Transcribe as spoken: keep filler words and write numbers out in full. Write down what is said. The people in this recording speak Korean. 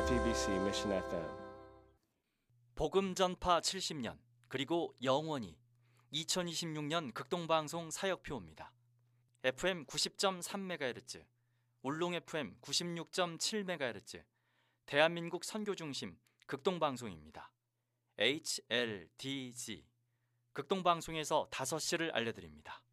티비씨 Mission 에프엠. 복음 전파 칠십 년 그리고 영원히 이천이십육 년 극동방송 사역표입니다. 에프엠 구십 점 삼 메가헤르츠, 울릉 에프엠 구십육 점 칠 메가헤르츠, 대한민국 선교중심 극동방송입니다. 에이치엘디지 극동방송에서 다섯 시를 알려드립니다.